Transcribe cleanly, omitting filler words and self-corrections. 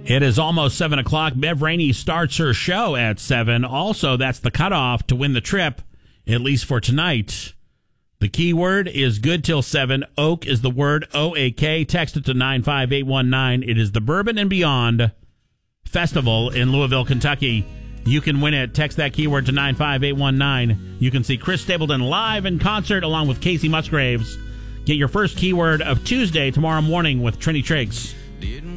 It is almost 7 o'clock. Bev Rainey starts her show at 7. Also, that's the cutoff to win the trip, at least for tonight. The keyword is good till 7. Oak is the word O-A-K. Text it to 95819. It is the Bourbon and Beyond Festival in Louisville, Kentucky. You can win it. Text that keyword to 95819. You can see Chris Stapleton live in concert along with Casey Musgraves. Get your first keyword of Tuesday tomorrow morning with Trini Triggs.